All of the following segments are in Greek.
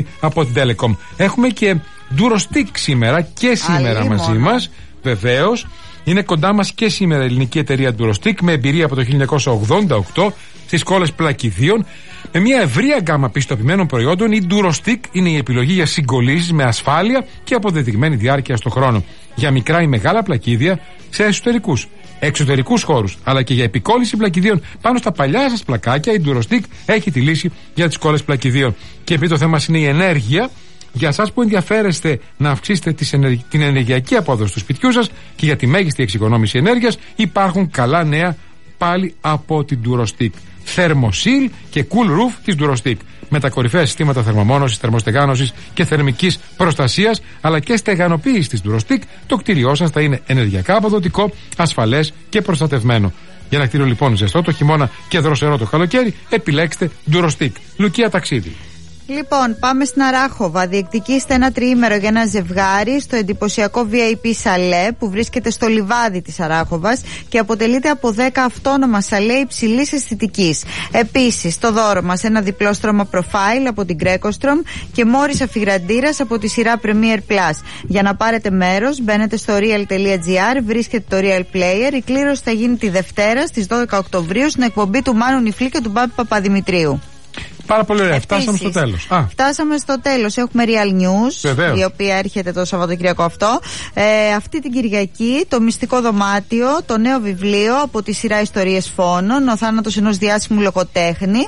από την Telecom. Έχουμε και Durostick σήμερα μαζί μας, βεβαίως. Είναι κοντά μας και σήμερα η ελληνική εταιρεία Durostick με εμπειρία από το 1988 στις σκόλες πλακιδίων. Με μια ευρεία γκάμα πιστοποιημένων προϊόντων, η Durostick είναι η επιλογή για συγκολλήσεις με ασφάλεια και αποδεδειγμένη διάρκεια στον χρόνο. Για μικρά ή μεγάλα πλακίδια σε εξωτερικούς χώρους, αλλά και για επικόλληση πλακιδίων πάνω στα παλιά σας πλακάκια, η Durostick έχει τη λύση για τις σκόλες πλακιδίων. Και επειδή το θέμα είναι η ενέργεια, για εσάς που ενδιαφέρεστε να αυξήσετε την ενεργειακή απόδοση του σπιτιού σας και για τη μέγιστη εξοικονόμηση ενέργειας, υπάρχουν καλά νέα πάλι από την Durostick. Thermoseal και Cool Roof της Durostick. Με τα κορυφαία συστήματα θερμομόνωσης, θερμοστεγάνωσης και θερμικής προστασίας, αλλά και στεγανοποίησης της Durostick, το κτίριό σας θα είναι ενεργειακά αποδοτικό, ασφαλές και προστατευμένο. Για ένα κτίριο λοιπόν ζεστό το χειμώνα και δροσερό το καλοκαίρι, επιλέξτε Durostick. Λουκία ταξίδι. Λοιπόν, πάμε στην Αράχοβα. Διεκδικήστε ένα τριήμερο για ένα ζευγάρι στο εντυπωσιακό VIP σαλέ που βρίσκεται στο λιβάδι της Αράχοβας και αποτελείται από 10 αυτόνομα σαλέ υψηλής αισθητικής. Επίσης, στο δώρο μας ένα διπλό στρώμα profile από την Greco-Strom και μόρις αφιγραντήρας από τη σειρά Premier Plus. Για να πάρετε μέρος, μπαίνετε στο real.gr, βρίσκετε το Real Player. Η κλήρωση θα γίνει τη Δευτέρα στις 12 Οκτωβρίου στην εκπομπή του Μάνου Νιφλή και του Μπάμπη Παπαδημητρίου. Πάρα πολύ ωραία. Φτάσαμε στο τέλος. Φτάσαμε στο τέλος. Έχουμε Real News, βεβαίως, η οποία έρχεται το Σαββατοκύριακο αυτό. Αυτή την Κυριακή, το Μυστικό Δωμάτιο, το νέο βιβλίο από τη σειρά Ιστορίες Φόνων, ο θάνατος ενός διάσημου λογοτέχνη,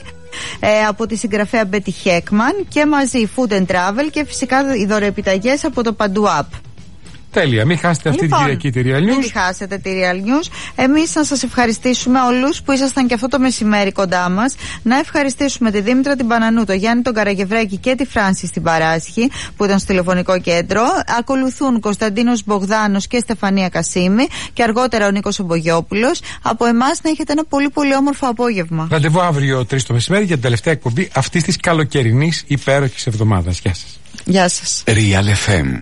από τη συγγραφέα Μπέτι Χέκμαν, και μαζί Food and Travel και φυσικά οι δωρεοεπιταγές από το Παντού App. Τέλεια, μην χάσετε αυτή την Κυριακή τη Real News. Μην χάσετε τη Real News. Εμείς να σας ευχαριστήσουμε όλους που ήσασταν και αυτό το μεσημέρι κοντά μας. Να ευχαριστήσουμε τη Δήμητρα την Πανανού, το Γιάννη τον Καραγευρέκη και τη Φράνση στην Παράσχη που ήταν στο τηλεφωνικό κέντρο. Ακολουθούν Κωνσταντίνος Μπογδάνος και Στεφανία Κασίμη και αργότερα ο Νίκος Ομπογιόπουλος. Από εμάς να έχετε ένα πολύ πολύ όμορφο απόγευμα. Ραντεβού αύριο 3 το μεσημέρι για την τελευταία εκπομπή αυτής της καλοκαιρινής υπέροχης εβδομάδας. Γεια σας. Γεια σας. Real FM.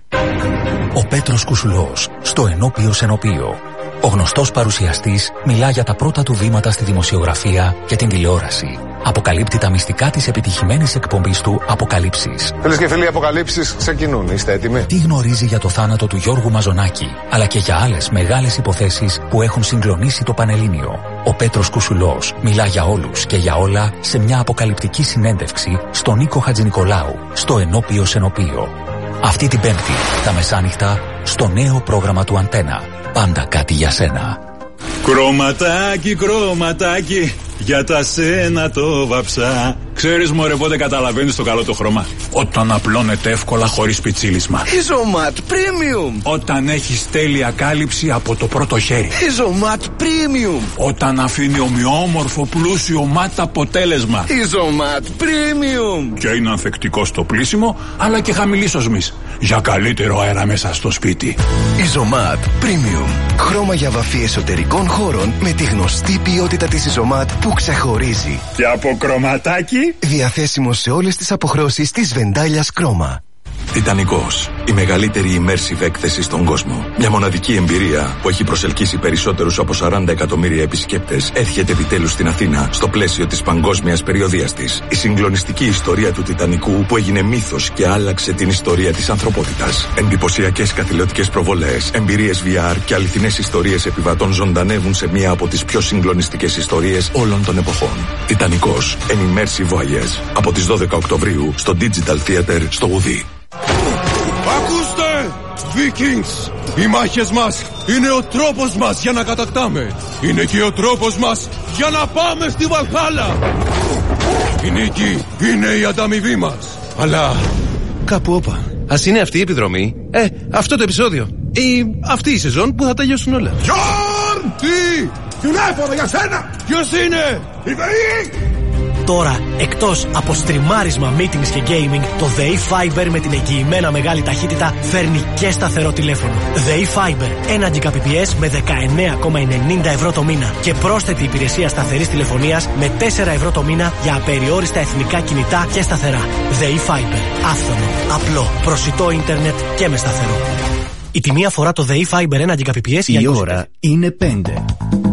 Ο Πέτρος Κουσουλός στο Ενώπιος Ενωπείο. Ο γνωστός παρουσιαστής μιλά για τα πρώτα του βήματα στη δημοσιογραφία και την τηλεόραση. Αποκαλύπτει τα μυστικά της επιτυχημένης εκπομπής του Αποκαλύψεις. Φίλες και φίλοι, Αποκαλύψεις ξεκινούν. Είστε έτοιμοι? Τι γνωρίζει για το θάνατο του Γιώργου Μαζονάκη, αλλά και για άλλες μεγάλες υποθέσεις που έχουν συγκλονίσει το Πανελλήνιο. Ο Πέτρος Κουσουλός μιλά για όλους και για όλα σε μια αποκαλυπτική συνέντευξη στον Νίκο Χατζηνικολάου στο Ενώπιος Ενωπείο. Αυτή την Πέμπτη, τα μεσάνυχτα, στο νέο πρόγραμμα του Αντένα. Πάντα κάτι για σένα. Κρωματάκι, κρωματάκι, για τα σένα το βαψά. Ξέρεις μωρέ πότε καταλαβαίνεις το καλό το χρώμα? Όταν απλώνεται εύκολα χωρίς πιτσίλισμα. Isomat Premium. Όταν έχεις τέλεια κάλυψη από το πρώτο χέρι. Isomat Premium. Όταν αφήνει ομοιόμορφο πλούσιο ματ αποτέλεσμα. Isomat Premium. Και είναι ανθεκτικό στο πλύσιμο, αλλά και χαμηλής οσμής, για καλύτερο αέρα μέσα στο σπίτι. Isomat Premium. Χρώμα για βαφή εσωτερικών χώρων με τη γνωστή ποιότητα της Isomat που ξεχωρίζει. Και από κρωματάκι. Διαθέσιμο σε όλες τις αποχρώσεις της Βεντάλιας Κρόμα. Τιτανικός, η μεγαλύτερη immersive έκθεση στον κόσμο. Μια μοναδική εμπειρία που έχει προσελκύσει περισσότερους από 40 εκατομμύρια επισκέπτες έρχεται επιτέλους στην Αθήνα στο πλαίσιο της παγκόσμιας περιοδίας της. Η συγκλονιστική ιστορία του Τιτανικού που έγινε μύθος και άλλαξε την ιστορία της ανθρωπότητας. Εντυπωσιακές καθηλωτικές προβολές, εμπειρίες VR και αληθινές ιστορίες επιβατών ζωντανεύουν σε μία από τις πιο συγκλονιστικές ιστορίες όλων των εποχών. Τιτανικός, an immersive voyage. Από τις 12 Οκτωβρίου στο Digital Theater στο Ουδί. Ακούστε! Vikings! Οι μάχες μας είναι ο τρόπος μας για να κατακτάμε. Είναι και ο τρόπος μας για να πάμε στη Βαλχάλα. Η νίκη είναι η ανταμοιβή μας. Αλλά κάπου όπα. Ας είναι αυτή η επιδρομή. Αυτό το επεισόδιο. Ή αυτή η σεζόν που θα τελειώσουν όλα. Γιόρν! Τι! Τηλέφωνο για σένα! Ποιος είναι? Η ΔΕΗ! Τώρα, εκτός από στριμάρισμα, meetings και gaming, το ΔΕΗ Fiber με την εγγυημένα μεγάλη ταχύτητα φέρνει και σταθερό τηλέφωνο. ΔΕΗ Fiber, 1 Gbps με 19,90 ευρώ το μήνα και πρόσθετη υπηρεσία σταθερής τηλεφωνίας με 4 ευρώ το μήνα για απεριόριστα εθνικά κινητά και σταθερά. ΔΕΗ Fiber, άφθονο, απλό, προσιτό ίντερνετ και με σταθερό. Η τιμή αφορά το ΔΕΗ Fiber 1 Gbps. Η ώρα είναι 5.